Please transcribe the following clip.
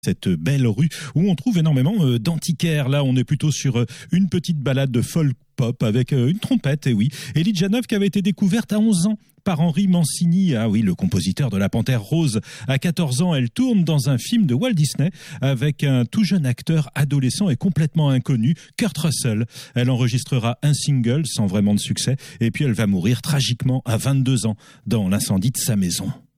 Cette belle rue où on trouve énormément d'antiquaires. Là, on est plutôt sur une petite balade de folk pop avec une trompette, et oui. Élie Janov qui avait été découverte à 11 ans par Henri Mancini, ah oui, le compositeur de La Panthère Rose. À 14 ans, elle tourne dans un film de Walt Disney avec un tout jeune acteur adolescent et complètement inconnu, Kurt Russell. Elle enregistrera un single sans vraiment de succès et puis elle va mourir tragiquement à 22 ans dans l'incendie de sa maison.